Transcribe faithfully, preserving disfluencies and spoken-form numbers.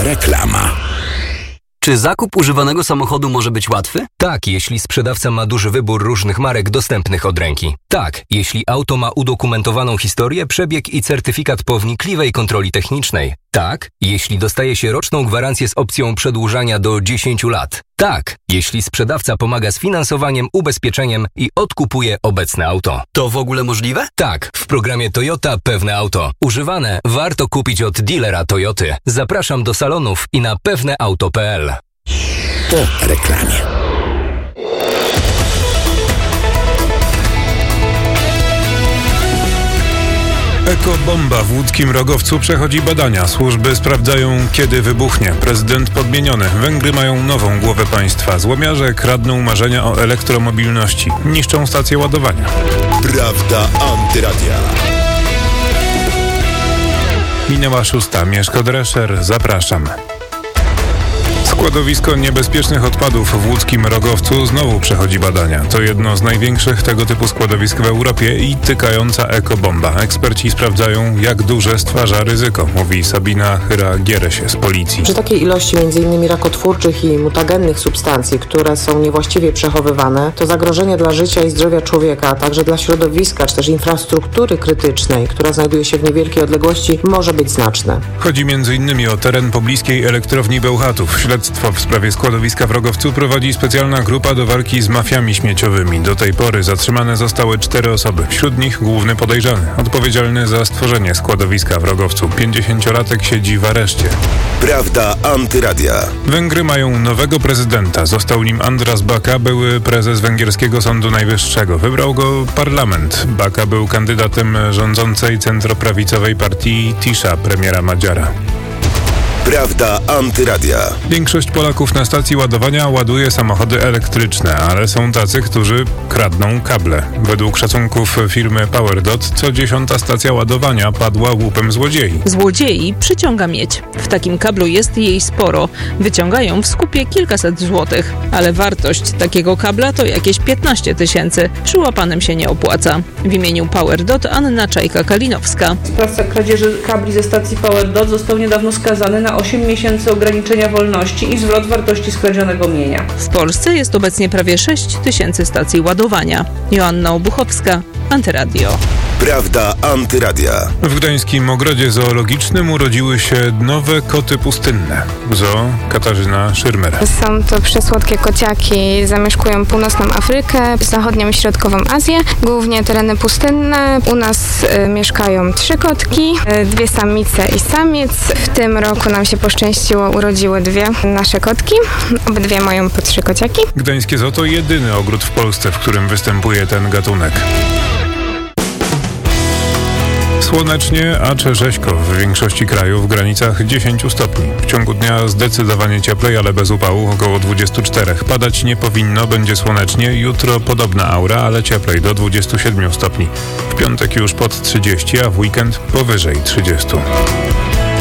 Reklama. Czy zakup używanego samochodu może być łatwy? Tak, jeśli sprzedawca ma duży wybór różnych marek dostępnych od ręki. Tak, jeśli auto ma udokumentowaną historię, przebieg i certyfikat po wnikliwej kontroli technicznej. Tak, jeśli dostaje się roczną gwarancję z opcją przedłużania do dziesięciu lat. Tak, jeśli sprzedawca pomaga z finansowaniem, ubezpieczeniem i odkupuje obecne auto. To w ogóle możliwe? Tak, w programie Toyota Pewne Auto. Używane warto kupić od dealera Toyoty. Zapraszam do salonów i na pewneauto kropka p l. Po reklamie. Ekobomba w łódzkim Rogowcu przechodzi badania. Służby sprawdzają, kiedy wybuchnie. Prezydent podmieniony. Węgry mają nową głowę państwa. Złomiarze kradną marzenia o elektromobilności. Niszczą stacje ładowania. Prawda Antyradia. Minęła szósta. Mieszko Drescher. Zapraszam. Składowisko niebezpiecznych odpadów w łódzkim Rogowcu znowu przechodzi badania. To jedno z największych tego typu składowisk w Europie i tykająca ekobomba. Eksperci sprawdzają, jak duże stwarza ryzyko, mówi Sabina Chyra-Giereś z policji. Przy takiej ilości między innymi rakotwórczych i mutagennych substancji, które są niewłaściwie przechowywane, to zagrożenie dla życia i zdrowia człowieka, a także dla środowiska, czy też infrastruktury krytycznej, która znajduje się w niewielkiej odległości, może być znaczne. Chodzi między innymi o teren pobliskiej elektrowni Bełchatów. Śledztwo w sprawie składowiska w Rogowcu prowadzi specjalna grupa do walki z mafiami śmieciowymi. Do tej pory zatrzymane zostały cztery osoby. Wśród nich główny podejrzany, odpowiedzialny za stworzenie składowiska w Rogowcu. pięćdziesięciolatek siedzi w areszcie. Prawda Antyradia. Węgry mają nowego prezydenta. Został nim Andras Baka, były prezes węgierskiego Sądu Najwyższego. Wybrał go parlament. Baka był kandydatem rządzącej centroprawicowej partii Tisza premiera Madziara. Prawda Antyradia. Większość Polaków na stacji ładowania ładuje samochody elektryczne, ale są tacy, którzy kradną kable. Według szacunków firmy PowerDot co dziesiąta stacja ładowania padła łupem złodziei. Złodziei przyciąga miedź. W takim kablu jest jej sporo. Wyciągają w skupie kilkaset złotych, ale wartość takiego kabla to jakieś piętnaście tysięcy. Przyłapanym się nie opłaca. W imieniu PowerDot Anna Czajka-Kalinowska. Sprawca kradzieży kabli ze stacji PowerDot został niedawno skazany na osiem miesięcy ograniczenia wolności i zwrot wartości skradzionego mienia. W Polsce jest obecnie prawie sześć tysięcy stacji ładowania. Joanna Obuchowska, Antyradio. Prawda Antyradia. W gdańskim ogrodzie zoologicznym urodziły się nowe koty pustynne. Zoo Katarzyna Szyrmer. Są to przesłodkie kociaki, zamieszkują północną Afrykę, zachodnią i środkową Azję, głównie tereny pustynne. U nas y, mieszkają trzy kotki, y, dwie samice i samiec. W tym roku nam się poszczęściło, urodziły dwie nasze kotki. Obydwie mają po trzy kociaki. Gdańskie zoo to jedyny ogród w Polsce, w którym występuje ten gatunek. Słonecznie, a czy rzeźko w większości kraju w granicach dziesięć stopni. W ciągu dnia zdecydowanie cieplej, ale bez upału, około dwadzieścia cztery. Padać nie powinno, będzie słonecznie. Jutro podobna aura, ale cieplej, do dwudziestu siedmiu stopni. W piątek już pod trzydzieści, a w weekend powyżej trzydziestu.